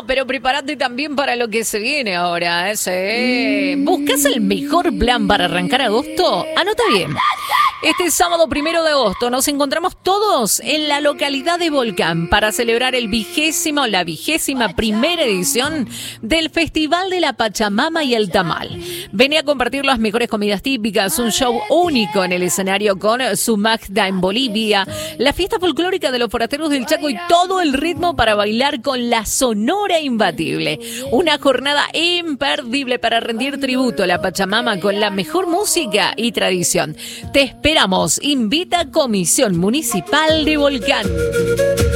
pero prepárate también para lo que se viene ahora. ¿Buscas el mejor plan para arrancar agosto? Anota bien. Este sábado 1 de agosto nos encontramos todos en la localidad de Volcán para celebrar la 21ª edición del Festival de la Pachamama y el Tamal. Vení a compartir las mejores comidas típicas, un show único en el escenario con Sumagda en Bolivia, la fiesta folclórica de los forasteros del Chaco y todo el ritmo para bailar con la Sonora Imbatible. Una jornada imperdible para rendir tributo a la Pachamama con la mejor música y tradición. Te esperamos. Invita Comisión Municipal de Volcán.